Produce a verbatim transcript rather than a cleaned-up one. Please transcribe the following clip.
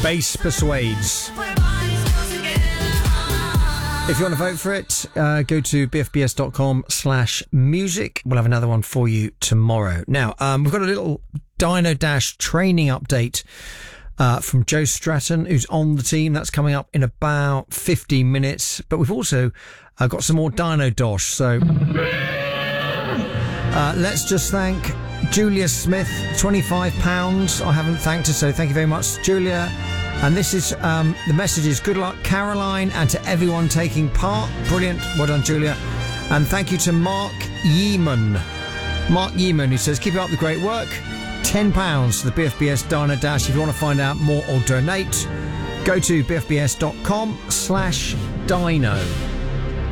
Bass Persuades. If you want to vote for it, uh, go to bfbs.com slash music. We'll have another one for you tomorrow. Now, um, we've got a little Dyno Dash training update uh, from Joe Stratton, who's on the team. That's coming up in about fifteen minutes. But we've also uh, got some more Dyno Dosh. So uh, let's just thank Julia Smith, twenty-five pounds. I haven't thanked her, so thank you very much, Julia. And this is, um, the message is good luck, Caroline, and to everyone taking part. Brilliant. Well done, Julia. And thank you to Mark Yeeman. Mark Yeeman, who says, keep up the great work. ten pounds to the B F B S Dyno Dash. If you want to find out more or donate, go to bfbs.com slash dyno.